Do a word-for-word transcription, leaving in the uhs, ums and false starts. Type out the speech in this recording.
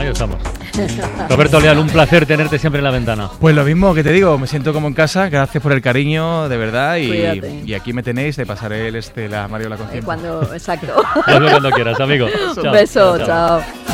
ahí estamos. Roberto Leal, un placer tenerte siempre en La Ventana. Pues lo mismo que te digo, me siento como en casa, gracias por el cariño, de verdad, y, y aquí me tenéis, te pasaré el este, la Mario la conciencia. Cuando, exacto. Hazlo cuando quieras, amigo. Un Chao, beso, chao. chao.